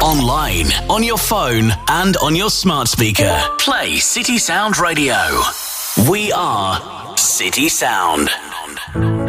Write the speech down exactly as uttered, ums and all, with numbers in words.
online, on your phone, and on your smart speaker. Play City Sound Radio. We are City Sound.